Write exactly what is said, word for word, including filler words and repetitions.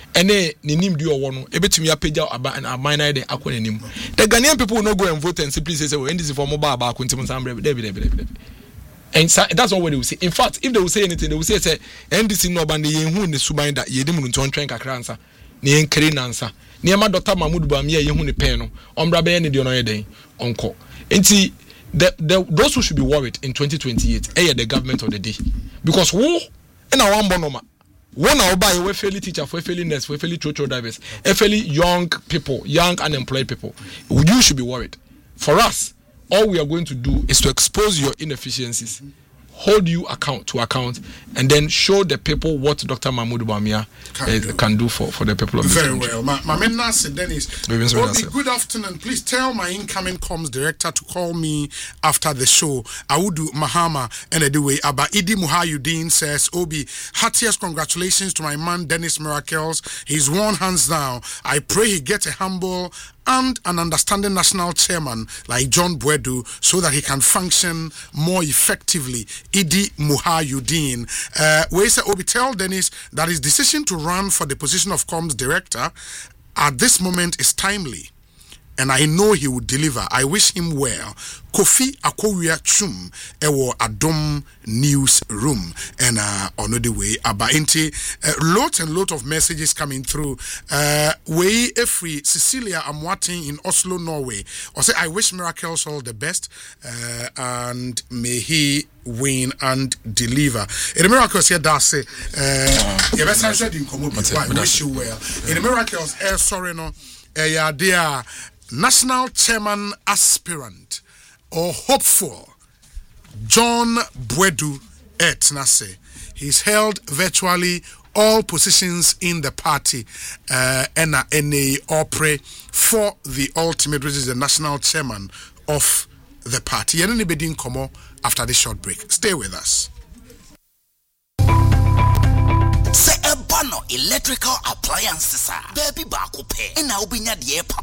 ene ne nimdi owo no ebetumi apagya amana de akọ nanim. The Ghanaian people will not go and vote and simply say well N D C for mobile ba akuntim sambre de de de. And so, that's not what they will say. In fact, if they will say anything, they will say, say N D C no band ye hu ne suban da ye dim nton twen kakra ansa. Ne enkere nansa. Ne ma Doctor Mahmoud Bawumia ye hu ne pen no. Ombra be ne de no ye den. Onko. Enti the, the those who should be worried in twenty twenty-eight, eh the government of the day. Because who in our one bonoma one our buy we fairly teacher, for fairly nurse, for fairly church drivers, fairly young people, young unemployed people. You should be worried. For us, all we are going to do is to expose your inefficiencies, hold you account to account, and then show the people what Doctor Mahmoud Bawumia can, uh, can do for, for the people of the country. Very well. My, my man Nasir Dennis, Obi, good afternoon. Please tell my incoming comms director to call me after the show. Awudu Mahama and anyway, Aba Idi Muhayuddin says, Obi, heartiest congratulations to my man Dennis Miracles. He's won hands down. I pray he gets a humble and an understanding national chairman like John Boadu so that he can function more effectively. Idi Muhayuddin. Uh, we say, Obi, tell Dennis that his decision to run for the position of comms director at this moment is timely, and I know he will deliver. I wish him well. Kofi Akowia Chum ewo Adom Newsroom and uh, on the way about into uh, lot and lot of messages coming through. Uh, we every Cecilia I'm watching in Oslo, Norway. I say I wish Miracles all the best uh, and may he win and deliver. In the Miracles here, that's say uh, I wish you well. In the Miracles, eh, sorry no, eh, dear national chairman aspirant or hopeful John Boadu Etnase. He's held virtually all positions in the party uh, and a opera for the ultimate, which is the national chairman of the party. And anybody in Como after this short break. Stay with us. Say a bano electrical appliances, baby bakupe, and now be near the